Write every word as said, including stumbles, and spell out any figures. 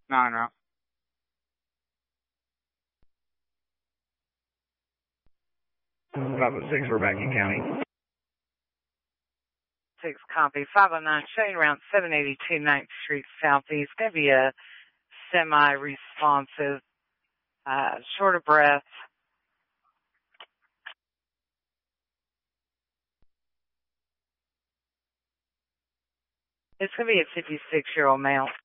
nine route. five oh six, we're back in county. Six copy. five oh nine, showing around seven eighty-two ninth Street Southeast. Going to be a semi-responsive, uh, short of breath. It's going to be a fifty-six-year-old male.